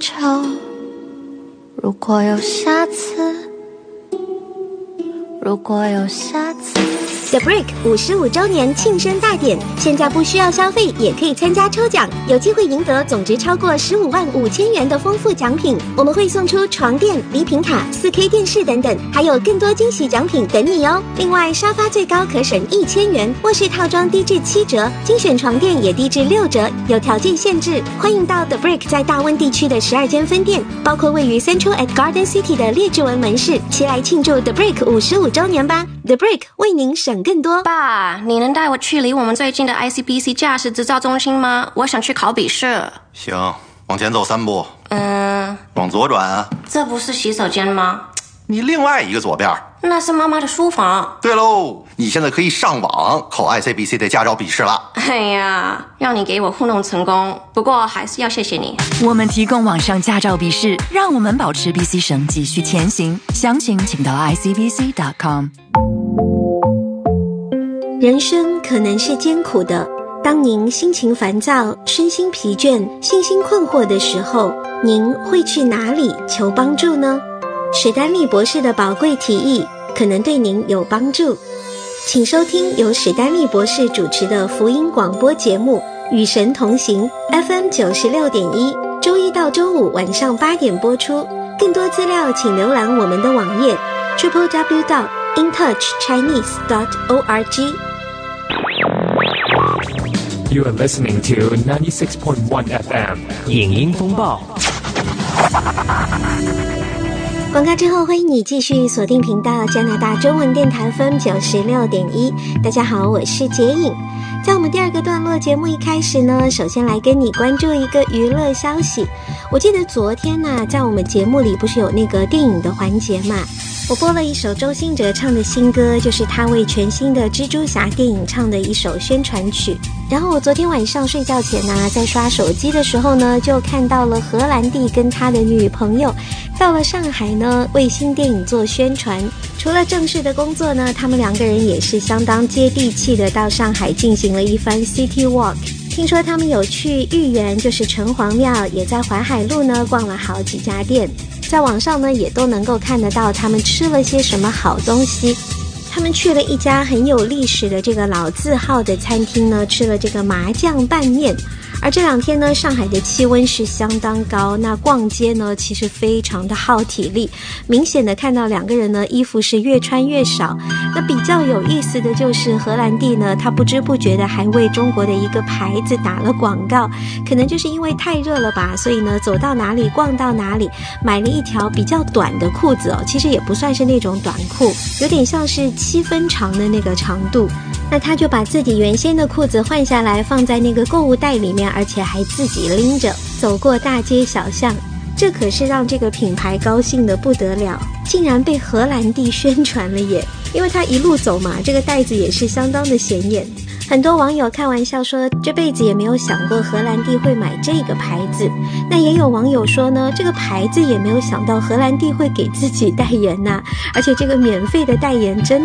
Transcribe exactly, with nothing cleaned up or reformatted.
求，如果有下次，如果有下次。 The Brick 五十五周年庆生大典，现在不需要消费也可以参加抽奖，有机会赢得总值超过十五万五千元的丰富奖品。我们会送出床垫、礼品卡、四 K 电视等等，还有更多惊喜奖品等你哦。另外，沙发最高可省一千元，卧室套装低至七折，精选床垫也低至六折，有条件限制。欢迎到 The Brick 在大温地区的十二间分店，包括位于 Central at Garden City 的列治文门市，齐来庆祝 The Brick 五十五周年吧。The Brick 为您省更多。 爸，你能带我去离我们最近的 I C B C 驾驶执照中心吗？我想去考笔试。 行，往前走三步。 嗯， 往左转啊。 这不是洗手间吗？ 你另外一个左边。 那是妈妈的书房。 对喽，你现在可以上网考 I C B C 的驾照笔试了。 哎呀，让你给我糊弄成功，不过还是要谢谢你。 我们提供网上驾照笔试，让我们保持 B C 省继续前行。详情请到 I C B C dot com。 人生可能是艰苦的，当您心情烦躁、身心疲倦、信心困惑的时候，您会去哪里求帮助呢？史丹利博士的宝贵提议可能对您有帮助，请收听由史丹利博士主持的福音广播节目《与神同行》 F M 九十六点一，周一到周五晚上八点播出。更多资料请浏览我们的网页 double-u double-u double-u dot in touch chinese dot org。You are listening to ninety-six point one F M 影音风暴。 广告之后，欢迎你继续锁定频道加拿大中文电台 F M 九十六点一。大家好，我是洁颖。在我们第二个段落节目一开始呢，首先来跟你关注一个娱乐消息。我记得昨天呢、啊，在我们节目里不是有那个电影的环节嘛，我播了一首周兴哲唱的新歌，就是他为全新的蜘蛛侠电影唱的一首宣传曲。然后我昨天晚上睡觉前呢、啊，在刷手机的时候呢，就看到了荷兰弟跟他的女朋友到了上海呢，为新电影做宣传。除了正式的工作呢，他们两个人也是相当接地气的到上海进行了一番 City Walk。听说他们有去豫园，就是城隍庙，也在淮海路呢逛了好几家店。在网上呢也都能够看得到他们吃了些什么好东西。他们去了一家很有历史的这个老字号的餐厅呢，吃了这个麻酱拌面。而这两天呢，上海的气温是相当高，那逛街呢其实非常的耗体力，明显的看到两个人呢衣服是越穿越少。那比较有意思的就是荷兰弟呢，他不知不觉的还为中国的一个牌子打了广告，可能就是因为太热了吧，所以呢走到哪里逛到哪里，买了一条比较短的裤子哦，其实也不算是那种短裤，有点像是七分长的那个长度。那他就把自己原先的裤子换下来，放在那个购物袋里面，而且还自己拎着走过大街小巷，这可是让这个品牌高兴得不得了，竟然被荷兰弟宣传了耶！因为他一路走嘛，这个袋子也是相当的显眼。很多网友开玩笑说，这辈子也没有想过荷兰弟会买这个牌子。那也有网友说呢，这个牌子也没有想到荷兰弟会给自己代言呐、啊，而且这个免费的代言真